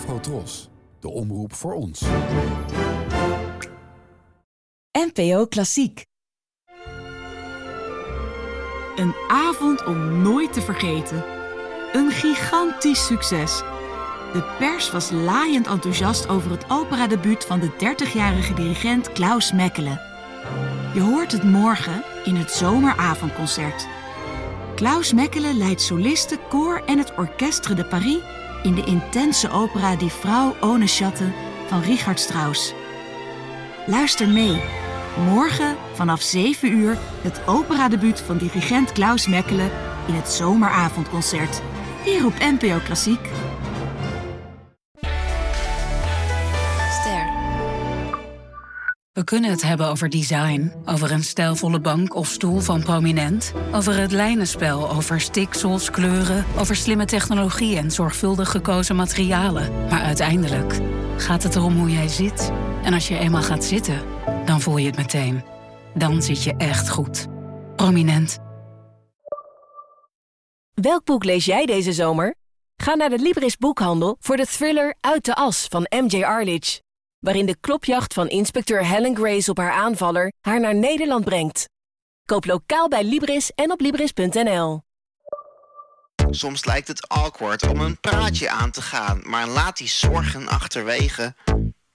Afrotros, de omroep voor ons. NPO Klassiek. Een avond om nooit te vergeten. Een gigantisch succes. De pers was laaiend enthousiast over het operadebuut van de 30-jarige dirigent Klaus Mekele. Je hoort het morgen in het zomeravondconcert. Klaus Mekele leidt solisten, koor en het Orchestre de Paris in de intense opera Die Frau ohne Schatten van Richard Strauss. Luister mee. Morgen vanaf 7 uur het operadebuut van dirigent Klaus Mekele in het zomeravondconcert. Hier op NPO Klassiek. Ster. We kunnen het hebben over design, over een stijlvolle bank of stoel van Prominent, over het lijnenspel, over stiksels, kleuren, over slimme technologie en zorgvuldig gekozen materialen. Maar uiteindelijk gaat het erom hoe jij zit. En als je eenmaal gaat zitten, dan voel je het meteen. Dan zit je echt goed. Prominent. Welk boek lees jij deze zomer? Ga naar de Libris boekhandel voor de thriller Uit de As van M.J. Arledge, waarin de klopjacht van inspecteur Helen Grace op haar aanvaller haar naar Nederland brengt. Koop lokaal bij Libris en op Libris.nl. Soms lijkt het awkward om een praatje aan te gaan, maar laat die zorgen achterwege.